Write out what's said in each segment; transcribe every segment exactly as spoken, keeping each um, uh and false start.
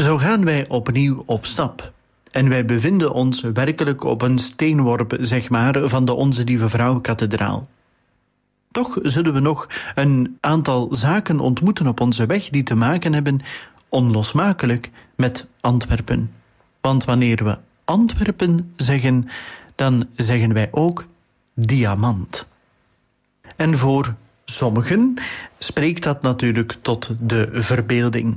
Zo gaan wij opnieuw op stap. En wij bevinden ons werkelijk op een steenworp, zeg maar, van de Onze Lieve Vrouw-kathedraal. Toch zullen we nog een aantal zaken ontmoeten op onze weg die te maken hebben, onlosmakelijk, met Antwerpen. Want wanneer we Antwerpen zeggen, dan zeggen wij ook diamant. En voor sommigen spreekt dat natuurlijk tot de verbeelding.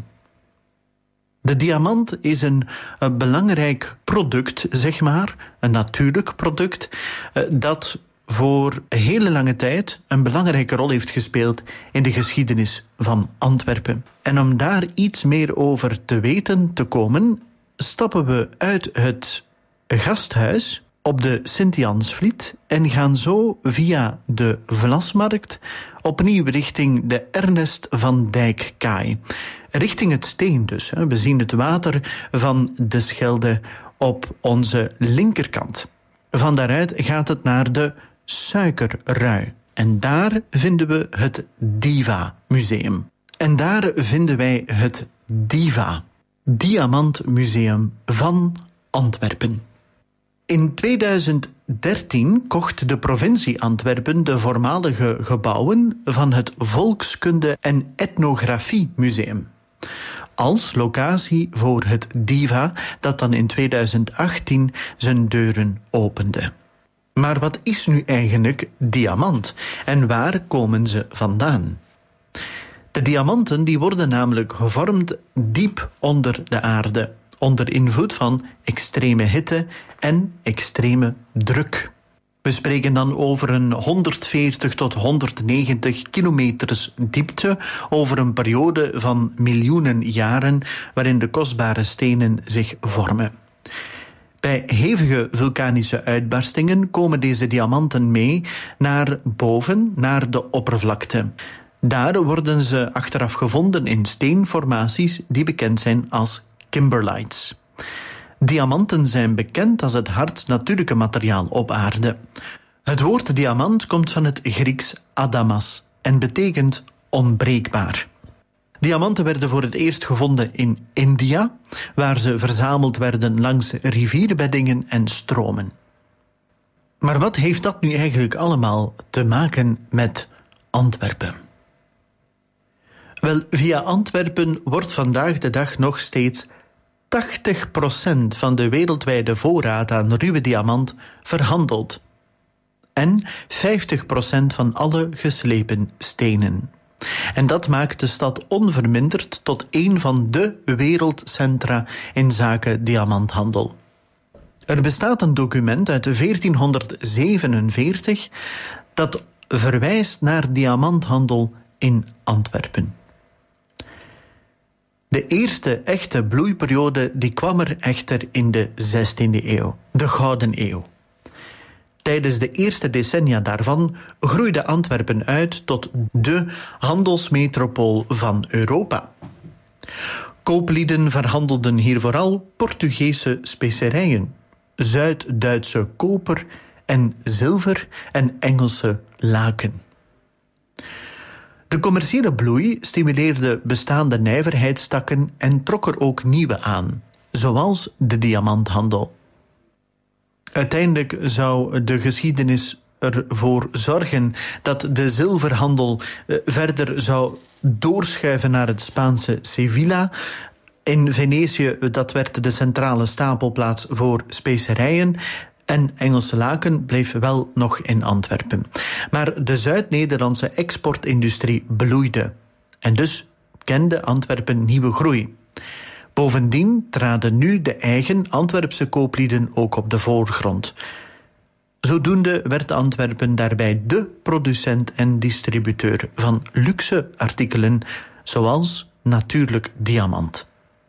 De diamant is een, een belangrijk product, zeg maar, een natuurlijk product, dat voor een hele lange tijd een belangrijke rol heeft gespeeld in de geschiedenis van Antwerpen. En om daar iets meer over te weten te komen, stappen we uit het gasthuis op de Sint-Jansvliet en gaan zo via de Vlasmarkt opnieuw richting de Ernest van Dijk-kaai. Richting het Steen dus. We zien het water van de Schelde op onze linkerkant. Van daaruit gaat het naar de Suikerrui. En daar vinden we het Diva Museum. En daar vinden wij het Diva, Diamant Museum van Antwerpen. In tweeduizend dertien kocht de provincie Antwerpen de voormalige gebouwen van het Volkskunde- en Ethnografie Museum als locatie voor het Diva, dat dan in tweeduizend achttien zijn deuren opende. Maar wat is nu eigenlijk diamant en waar komen ze vandaan? De diamanten die worden namelijk gevormd diep onder de aarde, onder invloed van extreme hitte en extreme druk. We spreken dan over een honderdveertig tot honderdnegentig kilometers diepte over een periode van miljoenen jaren waarin de kostbare stenen zich vormen. Bij hevige vulkanische uitbarstingen komen deze diamanten mee naar boven, naar de oppervlakte. Daar worden ze achteraf gevonden in steenformaties die bekend zijn als kimberlites. Diamanten zijn bekend als het hardst natuurlijke materiaal op aarde. Het woord diamant komt van het Grieks adamas en betekent onbreekbaar. Diamanten werden voor het eerst gevonden in India, waar ze verzameld werden langs rivierbeddingen en stromen. Maar wat heeft dat nu eigenlijk allemaal te maken met Antwerpen? Wel, via Antwerpen wordt vandaag de dag nog steeds tachtig procent van de wereldwijde voorraad aan ruwe diamant verhandeld. En vijftig procent van alle geslepen stenen. En dat maakt de stad onverminderd tot een van de wereldcentra in zaken diamanthandel. Er bestaat een document uit veertienhonderdzevenenveertig dat verwijst naar diamanthandel in Antwerpen. De eerste echte bloeiperiode die kwam er echter in de zestiende eeuw, de Gouden Eeuw. Tijdens de eerste decennia daarvan groeide Antwerpen uit tot de handelsmetropool van Europa. Kooplieden verhandelden hier vooral Portugese specerijen, Zuid-Duitse koper en zilver en Engelse laken. De commerciële bloei stimuleerde bestaande nijverheidstakken en trok er ook nieuwe aan, zoals de diamanthandel. Uiteindelijk zou de geschiedenis ervoor zorgen dat de zilverhandel verder zou doorschuiven naar het Spaanse Sevilla. In Venetië, dat werd de centrale stapelplaats voor specerijen. En Engelse laken bleef wel nog in Antwerpen. Maar de Zuid-Nederlandse exportindustrie bloeide. En dus kende Antwerpen nieuwe groei. Bovendien traden nu de eigen Antwerpse kooplieden ook op de voorgrond. Zodoende werd Antwerpen daarbij de producent en distributeur van luxe artikelen, zoals natuurlijk diamant.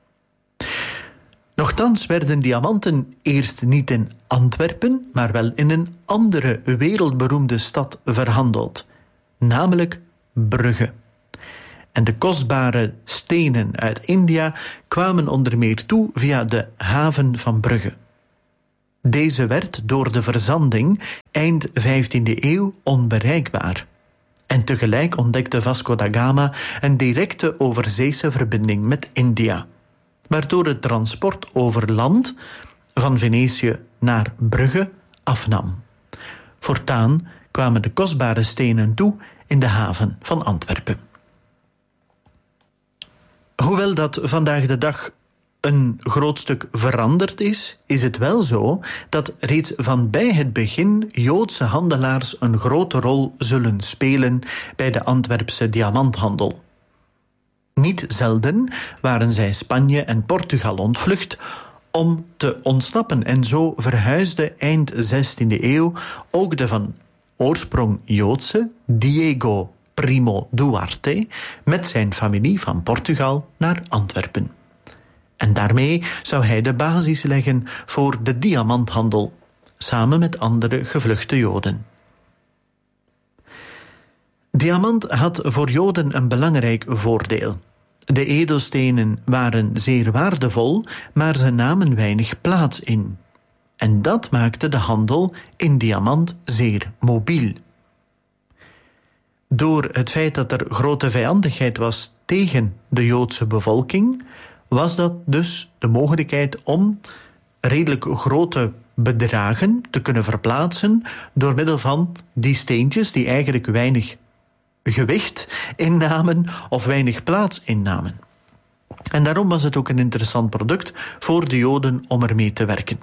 Nochtans werden diamanten eerst niet in Antwerpen, maar wel in een andere wereldberoemde stad verhandeld, namelijk Brugge. En de kostbare stenen uit India kwamen onder meer toe via de haven van Brugge. Deze werd door de verzanding eind vijftiende eeuw onbereikbaar. En tegelijk ontdekte Vasco da Gama een directe overzeese verbinding met India. waardoor het transport over land van Venetië naar Brugge afnam. Voortaan kwamen de kostbare stenen toe in de haven van Antwerpen. Hoewel dat vandaag de dag een groot stuk veranderd is, is het wel zo dat reeds van bij het begin Joodse handelaars een grote rol zullen spelen bij de Antwerpse diamanthandel. Niet zelden waren zij Spanje en Portugal ontvlucht om te ontsnappen en zo verhuisde eind zestiende eeuw ook de van oorsprong Joodse Diego Primo Duarte met zijn familie van Portugal naar Antwerpen. En daarmee zou hij de basis leggen voor de diamanthandel, samen met andere gevluchte Joden. Diamant had voor Joden een belangrijk voordeel. De edelstenen waren zeer waardevol, maar ze namen weinig plaats in. En dat maakte de handel in diamant zeer mobiel. Door het feit dat er grote vijandigheid was tegen de Joodse bevolking, was dat dus de mogelijkheid om redelijk grote bedragen te kunnen verplaatsen door middel van die steentjes die eigenlijk weinig gewicht innamen of weinig plaats innamen. En daarom was het ook een interessant product voor de Joden om ermee te werken.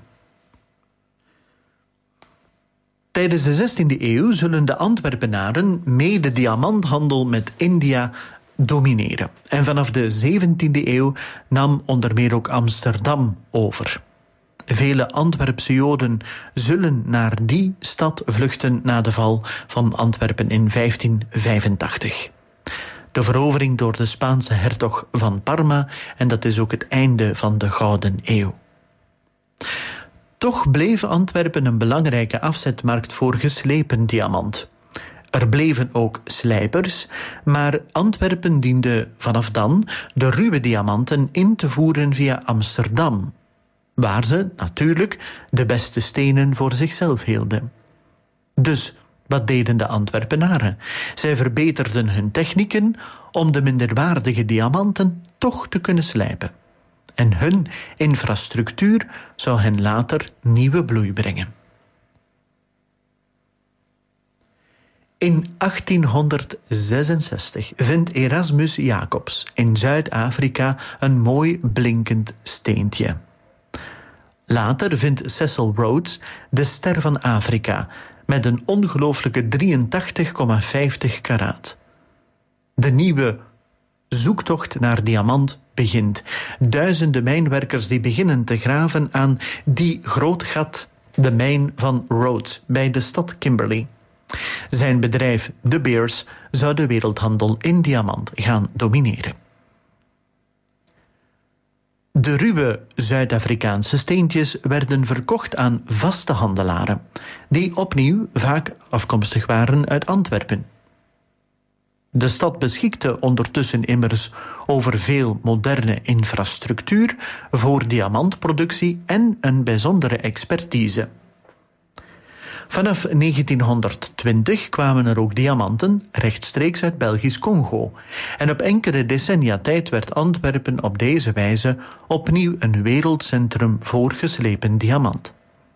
Tijdens de zestiende eeuw zullen de Antwerpenaren mee de diamanthandel met India domineren. En vanaf de zeventiende eeuw nam onder meer ook Amsterdam over. Vele Antwerpse Joden zullen naar die stad vluchten na de val van Antwerpen in vijftien vijfentachtig. De verovering door de Spaanse hertog van Parma, en dat is ook het einde van de Gouden Eeuw. Toch bleef Antwerpen een belangrijke afzetmarkt voor geslepen diamant. Er bleven ook slijpers, maar Antwerpen diende vanaf dan de ruwe diamanten in te voeren via Amsterdam, waar ze natuurlijk de beste stenen voor zichzelf hielden. Dus wat deden de Antwerpenaren? Zij verbeterden hun technieken om de minderwaardige diamanten toch te kunnen slijpen. En hun infrastructuur zou hen later nieuwe bloei brengen. In achttienhonderdzesenzestig vindt Erasmus Jacobs in Zuid-Afrika een mooi blinkend steentje. Later vindt Cecil Rhodes de ster van Afrika met een ongelooflijke drieëntachtig komma vijftig karaat. De nieuwe zoektocht naar diamant begint. Duizenden mijnwerkers die beginnen te graven aan die groot gat, de mijn van Rhodes bij de stad Kimberley. Zijn bedrijf De Beers zou de wereldhandel in diamant gaan domineren. De ruwe Zuid-Afrikaanse steentjes werden verkocht aan vaste handelaren, die opnieuw vaak afkomstig waren uit Antwerpen. De stad beschikte ondertussen immers over veel moderne infrastructuur voor diamantproductie en een bijzondere expertise. Vanaf negentienhonderdtwintig kwamen er ook diamanten rechtstreeks uit Belgisch-Congo. En op enkele decennia tijd werd Antwerpen op deze wijze opnieuw een wereldcentrum voor geslepen diamant.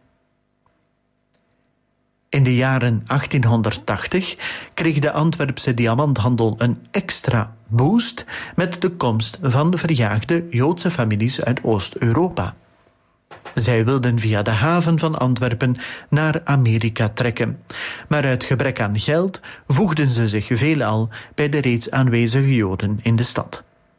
In de jaren achttienhonderdtachtig kreeg de Antwerpse diamanthandel een extra boost met de komst van de verjaagde Joodse families uit Oost-Europa. Zij wilden via de haven van Antwerpen naar Amerika trekken. Maar uit gebrek aan geld voegden ze zich veelal bij de reeds aanwezige Joden in de stad.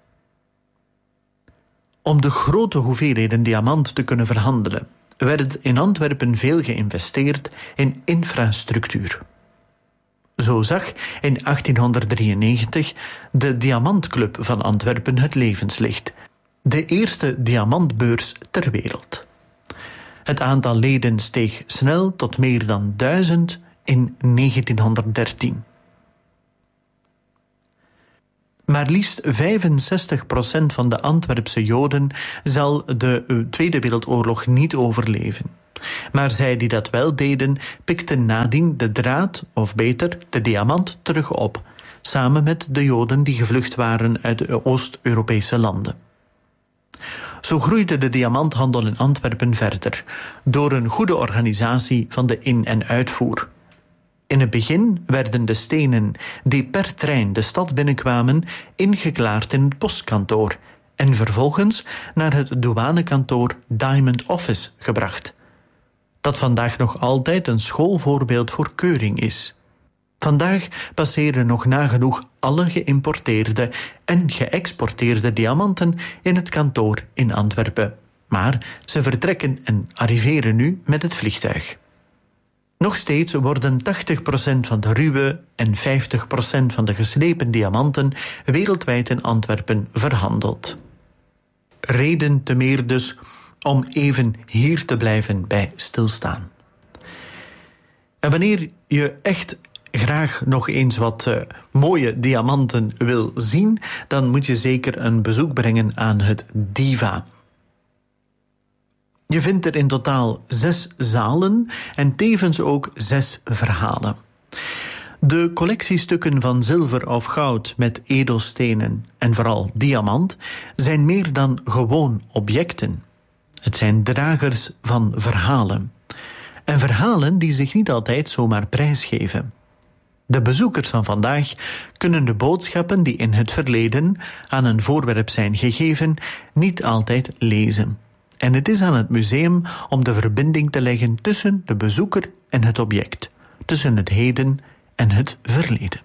Om de grote hoeveelheden diamant te kunnen verhandelen, werd in Antwerpen veel geïnvesteerd in infrastructuur. Zo zag in achttienhonderddrieënnegentig de Diamantclub van Antwerpen het levenslicht, de eerste diamantbeurs ter wereld. Het aantal leden steeg snel tot meer dan duizend in negentienhonderddertien. Maar liefst vijfenzestig procent van de Antwerpse Joden zal de Tweede Wereldoorlog niet overleven. Maar zij die dat wel deden, pikten nadien de draad, of beter de diamant, terug op, samen met de Joden die gevlucht waren uit de Oost-Europese landen. Zo groeide de diamanthandel in Antwerpen verder, door een goede organisatie van de in- en uitvoer. In het begin werden de stenen die per trein de stad binnenkwamen ingeklaard in het postkantoor en vervolgens naar het douanekantoor Diamond Office gebracht, dat vandaag nog altijd een schoolvoorbeeld voor keuring is. Vandaag passeren nog nagenoeg alle geïmporteerde en geëxporteerde diamanten in het kantoor in Antwerpen, maar ze vertrekken en arriveren nu met het vliegtuig. Nog steeds worden tachtig procent van de ruwe en vijftig procent van de geslepen diamanten wereldwijd in Antwerpen verhandeld. Reden te meer dus om even hier te blijven bij stilstaan. En wanneer je echt graag nog eens wat uh, mooie diamanten wil zien, dan moet je zeker een bezoek brengen aan het Diva. Je vindt er in totaal zes zalen en tevens ook zes verhalen. De collectiestukken van zilver of goud met edelstenen en vooral diamant zijn meer dan gewoon objecten. Het zijn dragers van verhalen. En verhalen die zich niet altijd zomaar prijsgeven. De bezoekers van vandaag kunnen de boodschappen die in het verleden aan een voorwerp zijn gegeven niet altijd lezen. En het is aan het museum om de verbinding te leggen tussen de bezoeker en het object, tussen het heden en het verleden.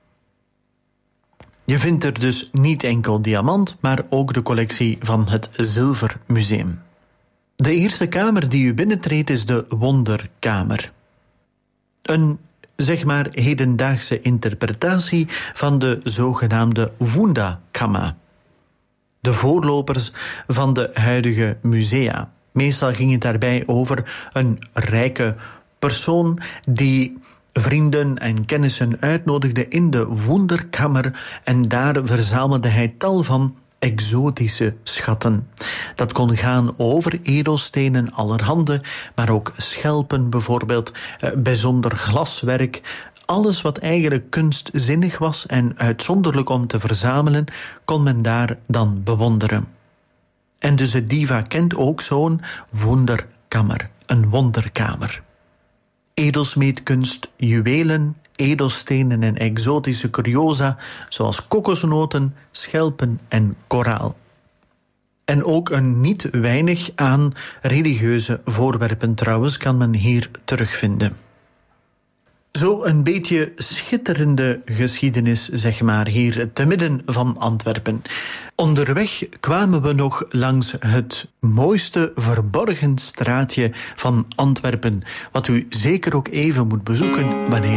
Je vindt er dus niet enkel diamant, maar ook de collectie van het Zilvermuseum. De eerste kamer die u binnentreedt is de Wonderkamer. Een, zeg maar, hedendaagse interpretatie van de zogenaamde Wunderkammer. De voorlopers van de huidige musea. Meestal ging het daarbij over een rijke persoon die vrienden en kennissen uitnodigde in de Wunderkammer en daar verzamelde hij tal van exotische schatten. Dat kon gaan over edelstenen allerhande, maar ook schelpen bijvoorbeeld, bijzonder glaswerk. Alles wat eigenlijk kunstzinnig was en uitzonderlijk om te verzamelen, kon men daar dan bewonderen. En dus het Diva kent ook zo'n Wunderkammer, een wonderkamer. Edelsmeedkunst, juwelen, edelstenen en exotische curiosa, zoals kokosnoten, schelpen en koraal. En ook een niet weinig aan religieuze voorwerpen trouwens kan men hier terugvinden. Zo een beetje schitterende geschiedenis, zeg maar, hier te midden van Antwerpen. Onderweg kwamen we nog langs het mooiste verborgen straatje van Antwerpen, wat u zeker ook even moet bezoeken wanneer